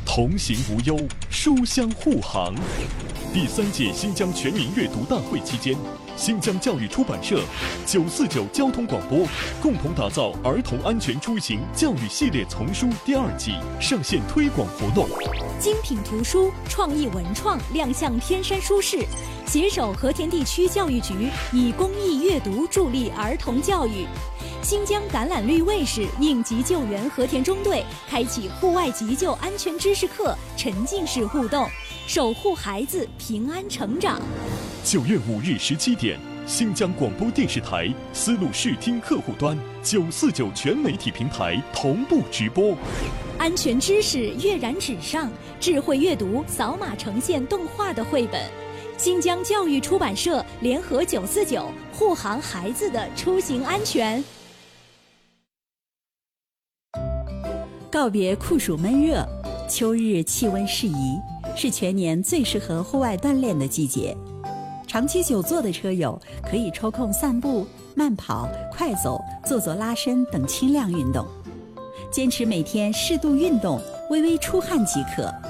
同行无忧，书香护航。第3届新疆全民阅读大会期间，新疆教育出版社、949交通广播共同打造儿童安全出行教育系列丛书第2季上线推广活动。 精品图书、创意文创亮相天山书市，携手和田地区教育局，以公益阅读助力儿童教育。新疆橄榄绿卫士应急救援和田中队开启户外急救安全知识课，沉浸式互动，守护孩子平安成长。 9月5日17点，新疆广播电视台丝路视听客户端949全媒体平台同步直播。 安全知识跃然纸上，智慧阅读扫码呈现动画的绘本。新疆教育出版社联合949，护航孩子的出行安全。 告别酷暑闷热，秋日气温适宜，是全年最适合户外锻炼的季节。长期久坐的车友可以抽空散步、慢跑、快走、做拉伸等轻量运动，坚持每天适度运动，微微出汗即可。